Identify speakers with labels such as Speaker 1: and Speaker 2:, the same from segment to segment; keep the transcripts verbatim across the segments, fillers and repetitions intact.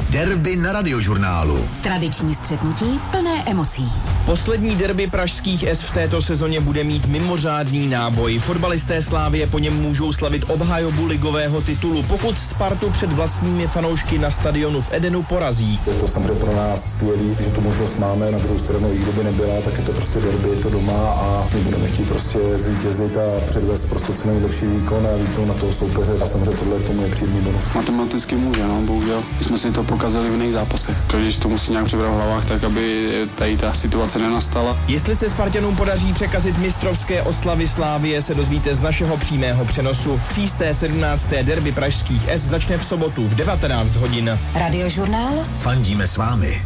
Speaker 1: Derby na Radiožurnálu.
Speaker 2: Tradiční střetnutí plné emocí.
Speaker 3: Poslední derby pražských S v této sezóně bude mít mimořádný náboj. Fotbalisté Slávie po něm můžou slavit obhajobu ligového titulu, pokud Spartu před vlastními fanoušky na stadionu v Edenu porazí.
Speaker 4: Je to samozřejmě pro nás skvělý, že tu možnost máme, na druhou stranu, i kdyby nebyla, tak je to prostě derby, je to doma a my budeme chtít prostě zvítězit a předvést prostě co nejlepší výkon a výkon na toho soupeře a samozřejmě tohle je tomu je příjemný bonus.
Speaker 5: Matematicky může, no, bohužel. My jsme si to pokazili v jiných zápasech. Každý to musí nějak přebrat v hlavách, tak aby tady ta situace nenastala.
Speaker 3: Jestli se Spartanům podaří překazit mistrovské oslavy Slávie, se dozvíte z našeho přímého přenosu. Třísté sedmnácté derby pražských S začne v sobotu v devatenáct hodin.
Speaker 2: Radiožurnál.
Speaker 1: Fandíme s vámi.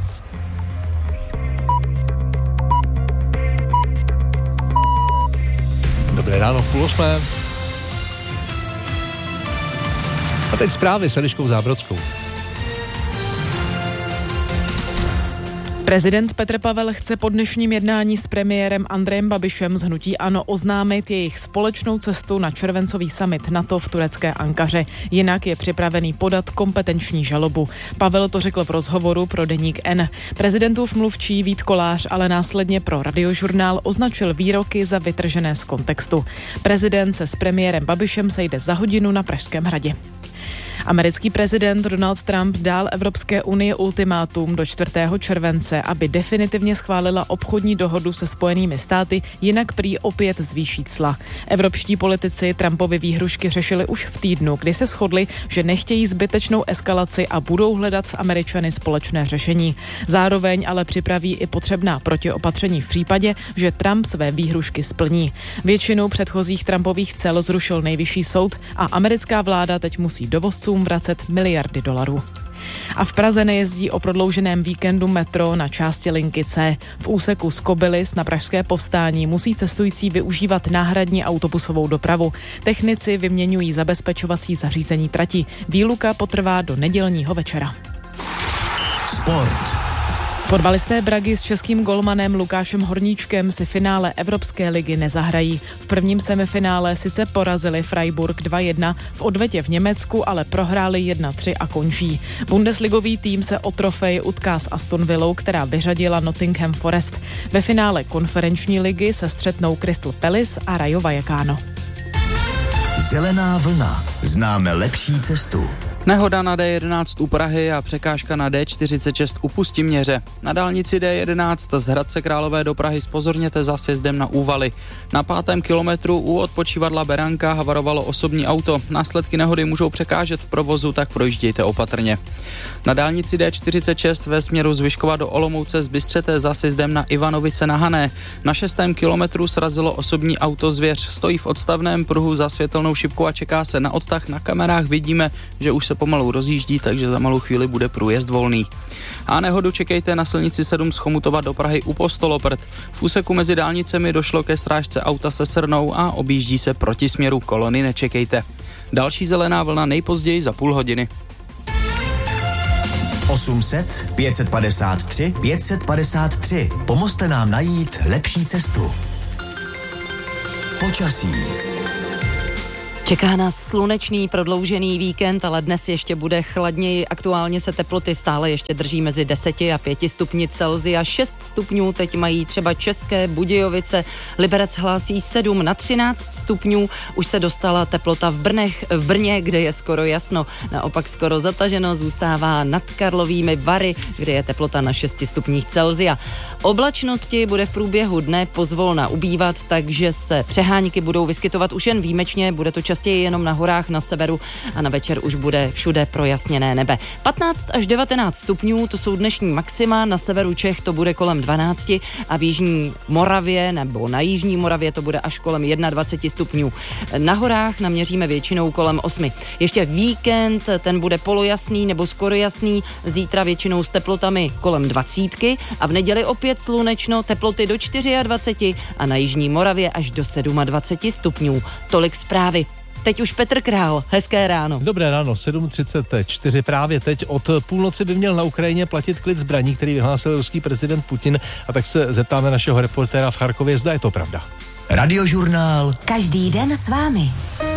Speaker 6: Dobré ráno v půl osmé. A teď zprávy s Eliškou Zábrodskou.
Speaker 7: Prezident Petr Pavel chce po dnešním jednání s premiérem Andrejem Babišem z hnutí ANO oznámit jejich společnou cestu na červencový summit NATO v turecké Ankaře. Jinak je připravený podat kompetenční žalobu. Pavel to řekl v rozhovoru pro deník N. Prezidentův mluvčí Vít Kolář ale následně pro Radiožurnál označil výroky za vytržené z kontextu. Prezident se s premiérem Babišem sejde za hodinu na Pražském hradě. Americký prezident Donald Trump dal Evropské unii ultimátum do čtvrtého července, aby definitivně schválila obchodní dohodu se Spojenými státy, jinak prý opět zvýší cla. Evropští politici Trumpovy výhrušky řešili už v týdnu, kdy se shodli, že nechtějí zbytečnou eskalaci a budou hledat s Američany společné řešení. Zároveň ale připraví i potřebná protiopatření v případě, že Trump své výhrušky splní. Většinu předchozích Trumpových cel zrušil nejvyšší soud a americká vláda teď musí dovozcům vracet miliardy dolarů. A v Praze nejezdí o prodlouženém víkendu metro na části linky C. V úseku z Kobylis na Pražské Povstání musí cestující využívat náhradní autobusovou dopravu. Technici vyměňují zabezpečovací zařízení trati. Výluka potrvá do nedělního večera.
Speaker 1: Sport.
Speaker 7: Fotbalisté Bragy s českým golmanem Lukášem Horníčkem si finále Evropské ligy nezahrají. V prvním semifinále sice porazili Freiburg dva jedna, v odvetě v Německu ale prohráli jedna tři a končí. Bundesligový tým se o trofej utká s Aston Villou, která vyřadila Nottingham Forest. Ve finále konferenční ligy se střetnou Crystal Palace a Rayo Vallecano.
Speaker 1: Zelená vlna. Známe lepší cestu.
Speaker 8: Nehoda na D jedenáct u Prahy a překážka na D čtyřicet šest u Pustiměře. Na dálnici D jedenáct z Hradce Králové do Prahy zpozorněte za sjezdem na Úvaly. Na pátém kilometru u odpočívadla Beranka havarovalo osobní auto. Následky nehody můžou překážet v provozu, tak projíždějte opatrně. Na dálnici D čtyřicet šest ve směru z Vyškova do Olomouce zbystřete za sjezdem na Ivanovice na Hané. Na šestém kilometru srazilo osobní auto Zvěř. Stojí v odstavném pruhu za světelnou šipkou a čeká se na odtah. Na kamerách vidíme, že už se pomalu rozjíždí, takže za malou chvíli bude průjezd volný. A nehodu čekejte na silnici sedm z Chomutova do Prahy u Postoloprt. V úseku mezi dálnicemi došlo ke srážce auta se srnou a objíždí se proti směru, kolony nečekejte. Další zelená vlna nejpozději za půl hodiny.
Speaker 1: osm set, pět set padesát tři, pět set padesát tři. Pomozte nám najít lepší cestu. Počasí.
Speaker 9: Čeká nás slunečný prodloužený víkend, ale dnes ještě bude chladněji. Aktuálně se teploty stále ještě drží mezi deseti a pěti stupni Celsia. šest stupňů teď mají třeba České Budějovice. Liberec hlásí sedm na třináct stupňů. Už se dostala teplota v, Brnech, v Brně, kde je skoro jasno. Naopak skoro zataženo zůstává nad Karlovými Vary, kde je teplota na šesti stupních Celsia. Oblačnosti bude v průběhu dne pozvolna ubývat, takže se přehánky budou vyskytovat už jen výjimečně. Bude to častěji jenom na horách na severu a na večer už bude všude projasněné nebe. patnáct až devatenáct stupňů, to jsou dnešní maxima, na severu Čech to bude kolem dvanáct a v jižní Moravě nebo na jižní Moravě to bude až kolem dvacet jedna stupňů. Na horách naměříme většinou kolem osmi. Ještě víkend, ten bude polojasný nebo skoro jasný, zítra většinou s teplotami kolem dvacítky a v neděli opět slunečno, teploty do dvacet čtyři a na jižní Moravě až do dvacet sedm stupňů. Tolik zprávy. Teď už Petr Král, hezké ráno.
Speaker 6: Dobré ráno, sedm třicet čtyři, právě teď od půlnoci by měl na Ukrajině platit klid zbraní, který vyhlásil ruský prezident Putin, a tak se zeptáme našeho reportéra v Charkově, zda je to pravda.
Speaker 1: Radiožurnál.
Speaker 2: Každý den s vámi.